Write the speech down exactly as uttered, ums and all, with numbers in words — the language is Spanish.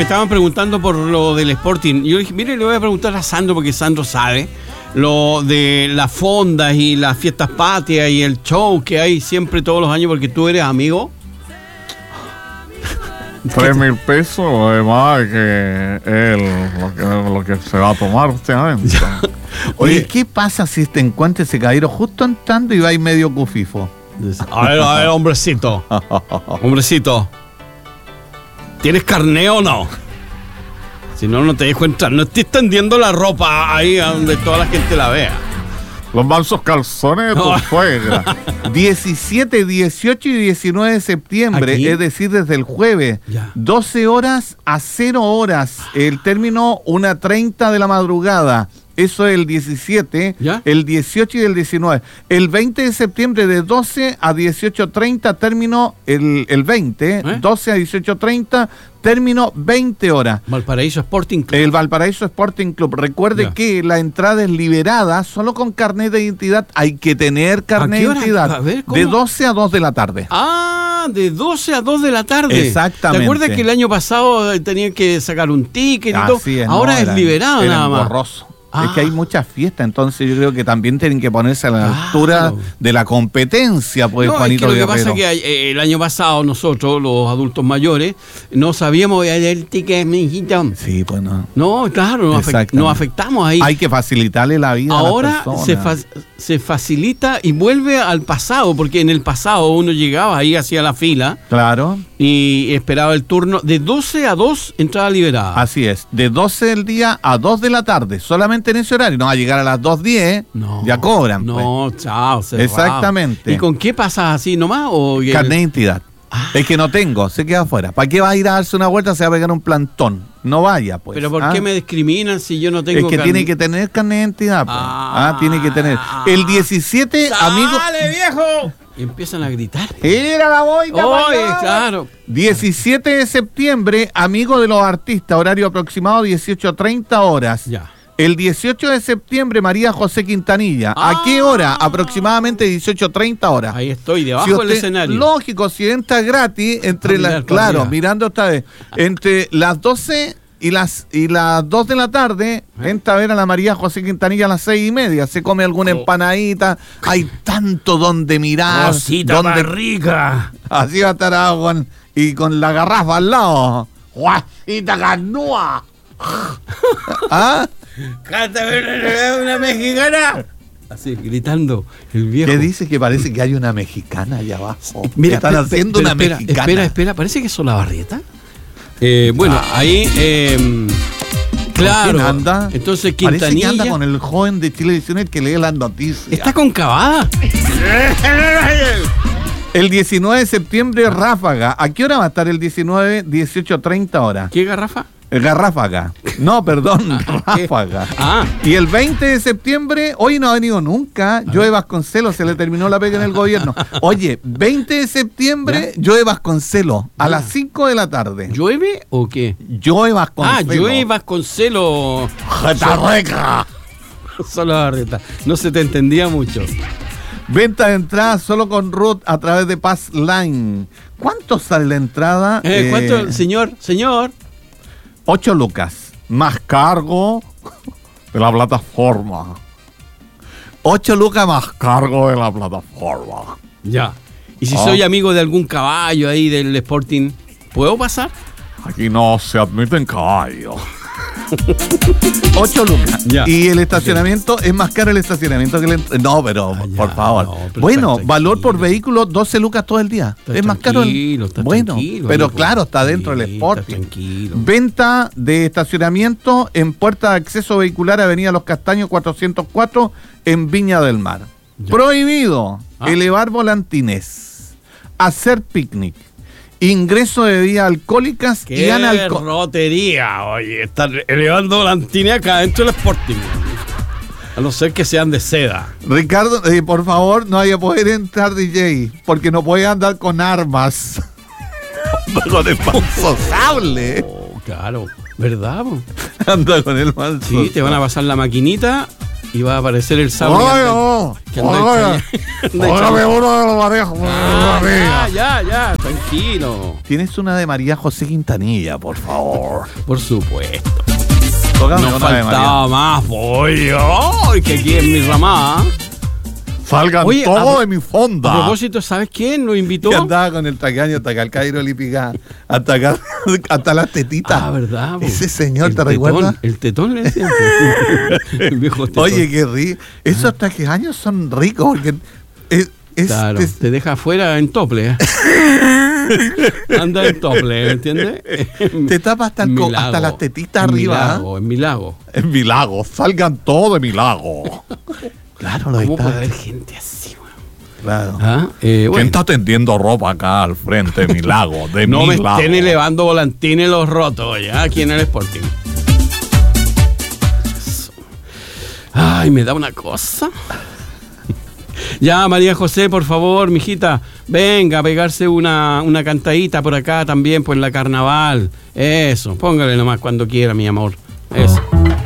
me estaban preguntando por lo del Sporting. Yo dije, mire, le voy a preguntar a Sandro, porque Sandro sabe lo de las fondas y las fiestas patrias y el show que hay siempre todos los años, porque tú eres amigo. Tres mil pesos, además que él lo que, lo que se va a tomar este evento. Oye, Oye, ¿qué pasa si este encuentro se cayeron justo entrando y va ahí medio cufifo? A ver, a ver, hombrecito. Hombrecito. ¿Tienes carné o no? Si no, no te dejo entrar. No estoy tendiendo la ropa ahí a donde toda la gente la vea. Los mansos calzones por fuera. diecisiete, dieciocho y diecinueve de septiembre, ¿aquí? Es decir, desde el jueves, ya. doce horas a cero horas. El término una treinta de la madrugada. Eso es el diecisiete, ¿ya? El dieciocho y el diecinueve. El veinte de septiembre de doce a dieciocho treinta, término el, el veinte, ¿eh? doce a dieciocho treinta, término veinte horas. Valparaíso Sporting Club. El Valparaíso Sporting Club. Recuerde, ya. que la entrada es liberada, solo con carnet de identidad. Hay que tener carnet de identidad. Ver, de doce a dos de la tarde. Ah, de doce a dos de la tarde. Exactamente. ¿Te acuerdas que el año pasado tenían que sacar un ticket y todo? Es, ahora no, es liberado nada más. Borroso. Ah. Es que hay muchas fiestas, entonces yo creo que también tienen que ponerse a la claro. altura de la competencia, pues, no, Juanito es que lo Guerrero. que pasa es que hay, eh, el año pasado nosotros, los adultos mayores, no sabíamos el ticket, mijito. Sí, pues no. No, claro, nos, afect, nos afectamos ahí. Hay que facilitarle la vida ahora a las se, fa se facilita y vuelve al pasado, porque en el pasado uno llegaba ahí hacia la fila. Claro. Y esperaba el turno de doce a dos, entrada liberada. Así es, de doce del día a dos de la tarde, solamente en ese horario. No va a llegar a las dos diez, no, ya cobran. No, pues. Chao. Cerrado. Exactamente. ¿Y con qué pasas así nomás? O carnet de identidad. Ah. Es que no tengo, se queda afuera. ¿Para qué va a ir a darse una vuelta? Se va a pegar un plantón. No vaya, pues. ¿Pero por ¿ah? qué me discriminan si yo no tengo Es que carnet? tiene que tener carnet de identidad, pues. Ah, ah, tiene que tener. El diecisiete, ¡sale, amigo! ¡Sale, viejo! Y empiezan a gritar. ¡Mira la boina! Oye, claro. diecisiete de septiembre, amigo de los artistas, horario aproximado dieciocho treinta horas. Ya. El dieciocho de septiembre, María José Quintanilla. Ah. ¿A qué hora? Aproximadamente dieciocho treinta horas. Ahí estoy, debajo si usted, del escenario. Lógico, si entra gratis, entre las, mirar, claro, mirar. mirando esta vez, entre las doce y las y las dos de la tarde, ¿eh? Entra a ver a la María José Quintanilla a las seis y media. Se come alguna oh. empanadita. Hay tanto donde mirar. Rosita donde... más rica. Así va a estar con, y con la garrafa al lado. ¡Guasita ganúa! ¿Ah? ¿Una mexicana? Así, gritando el viejo. ¿Qué dice? Que parece que hay una mexicana allá abajo. Mira, están haciendo una espera, mexicana. Espera, espera, parece que es Solabarrieta. Eh, bueno, ah. ahí, eh, claro. ¿Quién anda? Entonces Quintanilla. Parece que anda con el joven de Chilevisión, el que lee las noticias. Está con Cavada. El diecinueve de septiembre, Ráfaga. ¿A qué hora va a estar el diecinueve? dieciocho treinta horas. ¿Qué garrafa? Garráfaga. No, perdón, Ráfaga. Ah. Y el veinte de septiembre, hoy no ha venido nunca, Joe Vasconcelos, se le terminó la pega en el gobierno. Oye, veinte de septiembre, ¿ya? Joe Vasconcelos, a las cinco de la tarde. ¿Llueve o qué? Joe Vasconcelos. Ah, Joe Vasconcelos. ¡Jetareca! Solabarrieta. No se te entendía mucho. Venta de entrada solo con Ruth a través de Pass Line. ¿Cuánto sale la entrada? Eh, ¿Cuánto, eh, señor? Señor. Ocho lucas, más cargo de la plataforma. Ocho lucas más cargo de la plataforma. Ya. ¿Y si oh. soy amigo de algún caballo ahí del Sporting, puedo pasar? Aquí no se admiten caballos. Ocho lucas. Ya. Y el estacionamiento, okay. Es más caro el estacionamiento que el... No, pero ah, por favor. No, pero bueno, valor por vehículo, doce lucas todo el día. Está es más caro el... Bueno, pero claro, está dentro del Sporting. Tranquilo. Venta de estacionamiento en puerta de acceso vehicular, Avenida Los Castaños cuatrocientos cuatro, en Viña del Mar. Ya. Prohibido ah. elevar volantines, hacer picnic, ingreso de bebidas alcohólicas y analcohólicas. ¡Qué rotería! Oye, están elevando volantines acá dentro del Sporting. A no ser que sean de seda. Ricardo, eh, por favor, no vaya a poder entrar D J, porque no puede andar con armas. Con el manso sable. Oh, claro, ¿verdad? Anda con el manso. Sí, te van a pasar la maquinita Y va a aparecer el sábado. ¡Oye, no! ¡Póngame uno de los María! Ah, ya, ya, ya, tranquilo. Tienes una de María José Quintanilla, por favor. Por supuesto. Tócame No una faltaba más, pollo. ¡Ay, que aquí en mi ramada! Salgan Oye, todos a, de mi fonda. A propósito, ¿sabes quién nos invitó? Que andaba con el tacaño hasta acá, el Cairo Lipica, hasta acá, hasta las tetitas. Ah, ¿verdad? Po? Ese señor, el ¿te tetón, recuerdas? El tetón le decían. El viejo tetón. Oye, qué rico. Esos tacaños son ricos porque es, es, claro, es, te deja afuera en tople. ¿eh? Anda en tople, ¿me entiendes? Te tapa hasta, el co, hasta las tetitas en arriba. Mi lago, en mi lago. En mi lago. Salgan todos de mi lago. Claro, lo ¿Cómo está. puede haber gente así, güey? Claro. ¿Ah? Eh, bueno. ¿Quién está tendiendo ropa acá al frente de mi lago? De no mi me lago. estén elevando volantines los rotos ya aquí en el Sporting. Ay, me da una cosa. Ya, María José, por favor, mijita, venga a pegarse una, una cantadita por acá también, por la carnaval. Eso, póngale nomás cuando quiera, mi amor. Eso.